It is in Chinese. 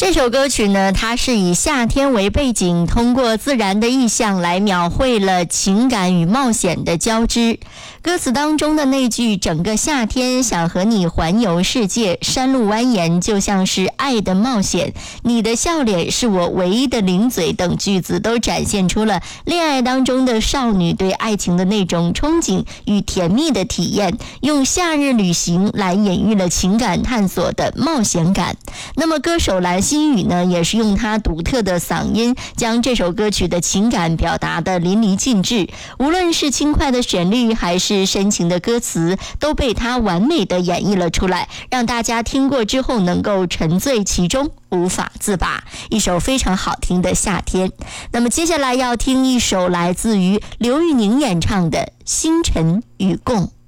这首歌曲呢，它是以夏天为背景，通过自然的意象来描绘了情感与冒险的交织。歌词当中的那句整个夏天想和你环游世界，山路蜿蜒就像是爱的冒险，你的笑脸是我唯一的零嘴等句子，都展现出了恋爱当中的少女对爱情的那种憧憬与甜蜜的体验，用夏日旅行来隐喻了情感探索的冒险感。那么歌手蓝心宇呢，也是用他独特的嗓音将这首歌曲的情感表达得淋漓尽致，无论是轻快的旋律还是深情的歌词，都被他完美的演绎了出来，让大家听过之后能够沉醉其中无法自拔，一首非常好听的夏天。那么接下来要听一首来自于刘宇宁演唱的《星辰与共》。